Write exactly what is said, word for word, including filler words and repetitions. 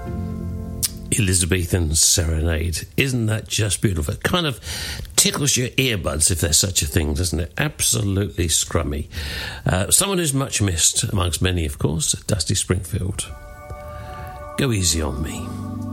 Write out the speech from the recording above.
Elizabethan Serenade. Isn't that just beautiful? It kind of tickles your earbuds, if there's such a thing, doesn't it? Absolutely scrummy. Uh, someone who's much missed, amongst many, of course, Dusty Springfield. Go Easy on Me.